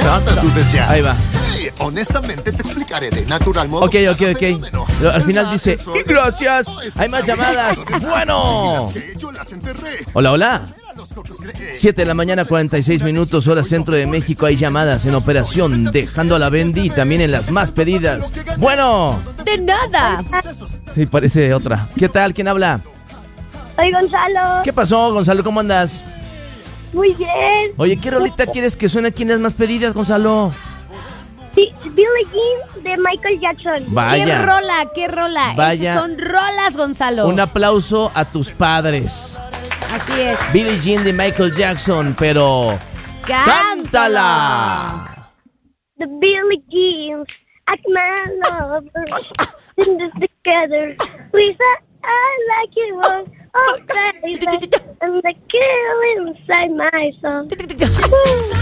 Nada dudes ya. Ahí va. Hey, honestamente te explicaré de natural modo. Ok. Pero al final dice, y gracias, hay más llamadas. Bueno. Hola. 7 de la mañana, 46 minutos, hora centro de México. Hay llamadas en operación, dejando a la Bendy también en las más pedidas. Bueno. De nada. Sí, parece otra. ¿Qué tal? ¿Quién habla? Soy Gonzalo. ¿Qué pasó, Gonzalo? ¿Cómo andas? Muy bien. Oye, ¿qué rolita quieres que suene aquí en las más pedidas, Gonzalo? Sí, Billie Jean de Michael Jackson. Vaya. ¿Qué rola? Vaya. Esas son rolas, Gonzalo. Un aplauso a tus padres. Así es. Billie Jean de Michael Jackson, pero... ¡cántala! The Billie Jeans, at my lover, in this together. We said I like you all, oh baby, and the kill inside my soul.